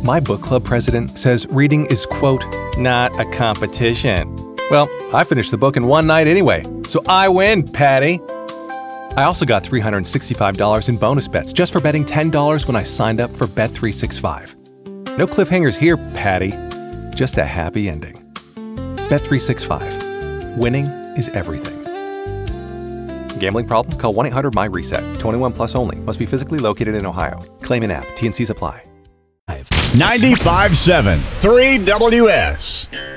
My book club president says reading is, quote, not a competition. Well, I finished the book in one night anyway, so I win, Patty. I also got $365 in bonus bets just for betting $10 when I signed up for Bet365. No cliffhangers here, Patty. Just a happy ending. Bet365. Winning is everything. Gambling problem? Call 1-800-MY-RESET. 21 plus only. Must be physically located in Ohio. Claim in app. T&Cs apply. 95.7 3WS.